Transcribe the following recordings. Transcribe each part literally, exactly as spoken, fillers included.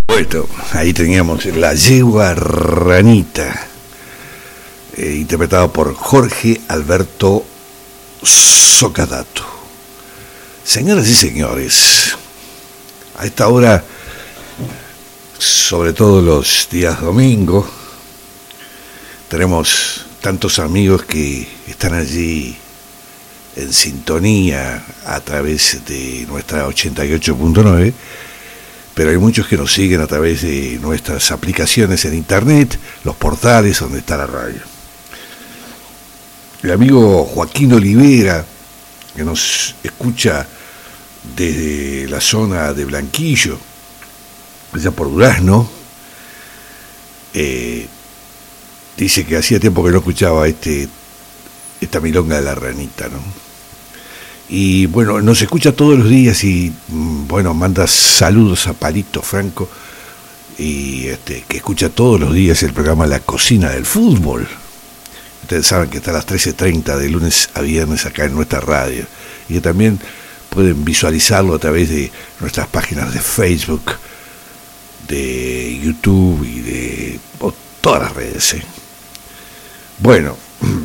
Bueno, ahí teníamos La Yegua Ranita, eh, interpretado por Jorge Alberto Socadato. Señoras y señores, a esta hora, sobre todo los días domingo, tenemos tantos amigos que están allí en sintonía a través de nuestra ochenta y ocho punto nueve, pero hay muchos que nos siguen a través de nuestras aplicaciones en internet, los portales donde está la radio. El amigo Joaquín Olivera, que nos escucha desde la zona de Blanquillo, allá por Durazno, eh, dice que hacía tiempo que no escuchaba este esta milonga de la ranita, ¿no? Y bueno, nos escucha todos los días y bueno, manda saludos a Palito Franco, y este que escucha todos los días el programa La Cocina del Fútbol. Ustedes saben que está a las trece treinta de lunes a viernes acá en nuestra radio, y que también pueden visualizarlo a través de nuestras páginas de Facebook, de YouTube y de oh, todas las redes, ¿eh? Bueno,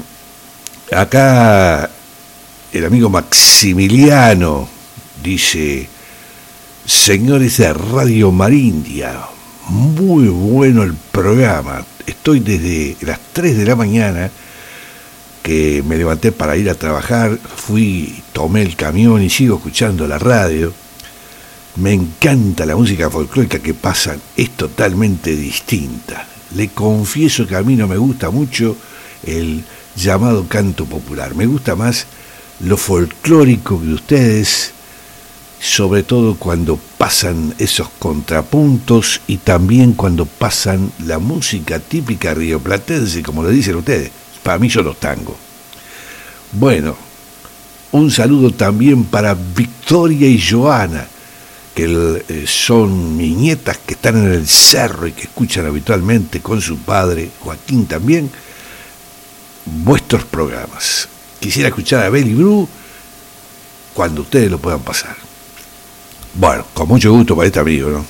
acá el amigo Maximiliano dice: señores de Radio Marindia, muy bueno el programa. Estoy desde las tres de la mañana que me levanté para ir a trabajar, fui, tomé el camión y sigo escuchando la radio. Me encanta la música folclórica que pasan, es totalmente distinta. Le confieso que a mí no me gusta mucho el llamado canto popular, me gusta más lo folclórico de ustedes, sobre todo cuando pasan esos contrapuntos y también cuando pasan la música típica rioplatense, como le dicen ustedes. Para mí son los tangos. Bueno, un saludo también para Victoria y Joana, que eh, son mis nietas que están en el cerro y que escuchan habitualmente con su padre, Joaquín también, vuestros programas. Quisiera escuchar a Beli Bru cuando ustedes lo puedan pasar. Bueno, con mucho gusto para este amigo, ¿no?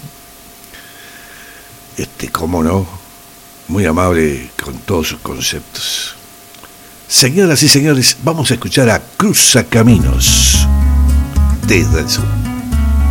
Este, cómo no, muy amable con todos sus conceptos. Señoras y señores, vamos a escuchar a Cruzacaminos desde el sur.